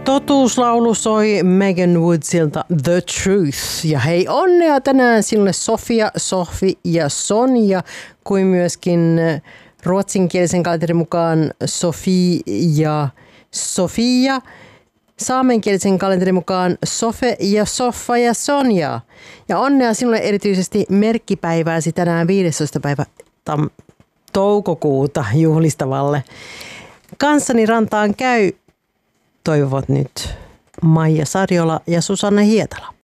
Totuuslaulu soi Megan Woodsilta The Truth. Ja hei, onnea tänään sinulle Sofia, Sofi ja Sonja, kuin myöskin ruotsinkielisen kalenterin mukaan Sofi ja Sofia. Saamenkielisen kalenterin mukaan Sofe ja Soffa ja Sonja. Ja onnea sinulle erityisesti merkkipäivääsi tänään 15. päivä toukokuuta juhlistavalle. Kanssani rantaan käy, toivovat nyt Maija Sarjola ja Susanne Hietala.